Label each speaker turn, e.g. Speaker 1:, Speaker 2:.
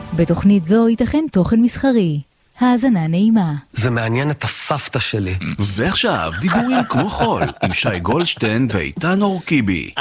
Speaker 1: בתוכנית זו ייתכן תוכן מסחרי. האזנה נעימה.
Speaker 2: זה מעניין את הסבתא שלי.
Speaker 3: ועכשיו דיבורים כמו חול עם שי גולדשטיין ואיתן אורקיבי.